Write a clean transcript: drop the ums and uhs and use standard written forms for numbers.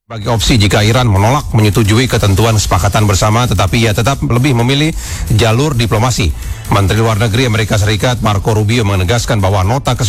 Bagi opsi jika Iran menolak menyetujui ketentuan kesepakatan bersama, tetapi ia tetap lebih memilih jalur diplomasi. Menteri Luar Negeri Amerika Serikat Marco Rubio menegaskan bahwa nota